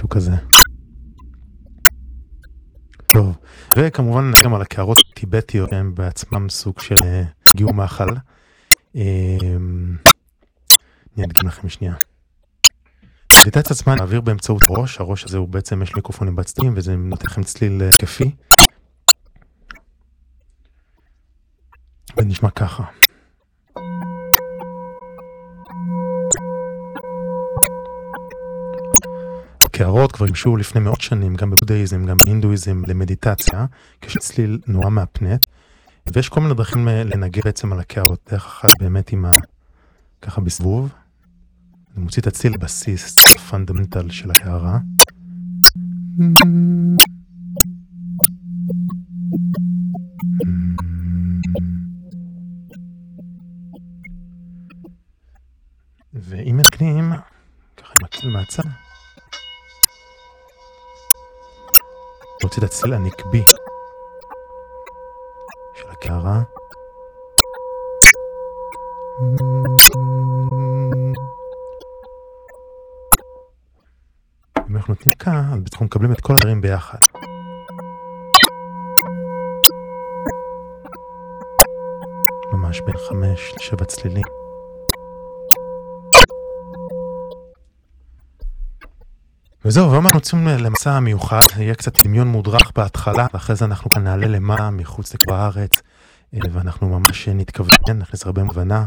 משהו כזה. טוב, וכמובן גם על הקערות הטיבטיות, הם בעצמם סוג של גיור מאכל. אני אדגים לכם שנייה. מדיטציה עצמה נעביר באמצעות ראש, הראש הזה הוא בעצם יש מיקרופונים בצדדים, וזה נותן לכם צליל כיפי. ונשמע ככה. הקערות כבר ימשו לפני מאות שנים, גם בבודהיזם, גם בהינדואיזם, למדיטציה, כשצליל נורא מהפנט, ויש כל מיני דרכים לנגן בעצם על הקערות, דרך אחת באמת עם ככה בסבוב. אני מוציא את הצליל בסיס, הפונדמנטל של הקערה. ואם מתקנים, ככה אני מקציל מהצד, מוציא את הצליל הנקבי של הקערה. אם אנחנו נותנים כאן, אז אנחנו מקבלים את כל הדברים ביחד. ממש בין 5 ל-7 צלילים. וזהו, ואנחנו יוצאים למסע המיוחד, יהיה קצת דמיון מודרך בהתחלה, ואחרי זה אנחנו כאן נעלה למעלה מחוץ לכבר הארץ, ואנחנו ממש נתכוון, נכניס הרבה מבנה,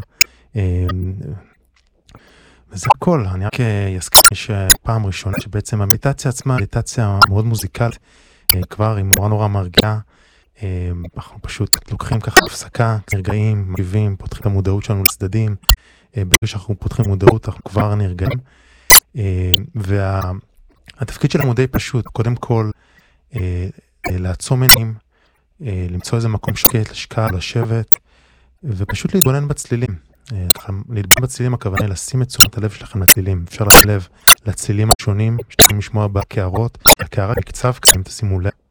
וזה הכל. אני רק אזכיר שפעם ראשונה שבעצם המדיטציה עצמה, מדיטציה מאוד מוזיקלית, כבר היא נורא מרגיעה, אנחנו פשוט לוקחים ככה הפסקה, נרגעים, מגיבים, פותחים את המודעות שלנו לצדדים, ברגע שאנחנו פותחים מודעות אנחנו כבר נרגעים, והתפקיד שלנו די פשוט, קודם כל לעצום עיניים, למצוא איזה מקום שקט, לשבת, ופשוט להתבונן בצלילים. להתבונן בצלילים הכוונה לשים את תשומת הלב שלכם לצלילים. אפשר לשים לב לצלילים השונים שאתם לשמוע בקערות. הקערה נקצב, אם תשימו לב.